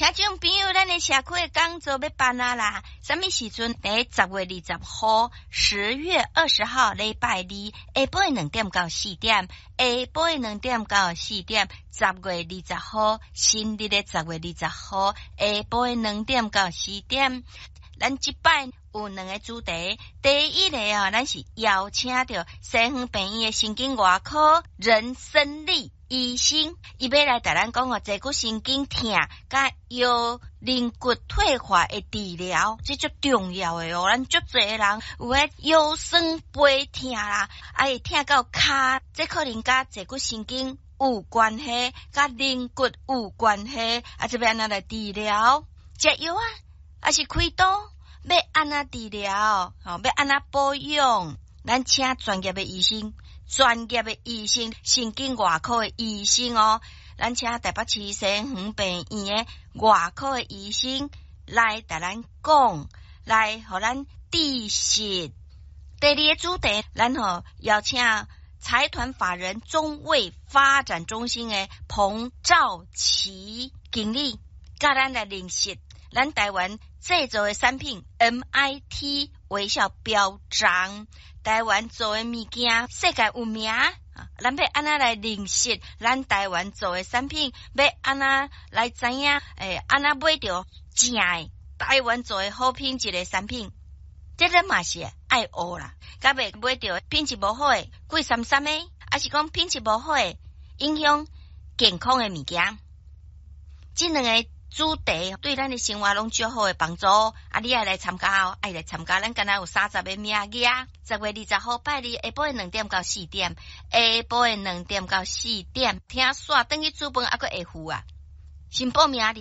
听众朋友，咱的社区的工作要办啊啦！什么时阵？在10月20号，10月20号礼拜二，下晡2点到4点，下晡2点到4点。10月20号，新历的10月20号，下晡2点到4点。咱这摆有2个主题，第一个咱是邀请到西园病院的神经外科人生理医生，伊要来带咱讲坐骨神经痛甲腰韧骨退化的治疗，这足重要的哦。咱足侪人有诶腰酸背痛啦，会痛到骹，这可能甲坐骨神经有关系，甲韧骨有关系，这要安怎来治疗？食药啊，还是开刀？要安怎治疗？要安怎保养？咱请专业的医生。神经外科的医生哦，咱请台北市西园病院的外科的医生来带咱讲，来互咱知识。第二个主题，咱邀请财团法人中卫发展中心的彭兆琪经理，甲咱来认识咱台湾制造的产品 MIT 微笑标章。台湾做的物件世界有名，咱要安怎来认识咱台湾做的产品？要安怎来知影？安怎买到正的台湾做的好品质的产品？这个嘛是爱学啦，甲袂买到品质无好的、贵三三的，还是讲品质无好的、影响健康的物件？这两个主题对咱的生活拢足好的帮助，你爱来参加哦，爱来参加，咱敢若有30个名额，10月20号拜二下晡2点到4点，下晡2点到4点，听煞等于煮饭还佫会付啊！先报名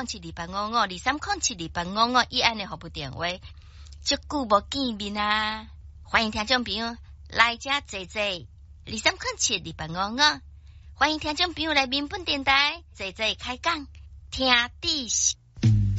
23072855，23072855，以安的服务电话，足久无见面啊！欢迎听众朋友来遮坐坐，23072855，欢迎听众朋友来民本电台坐坐开讲。听知识。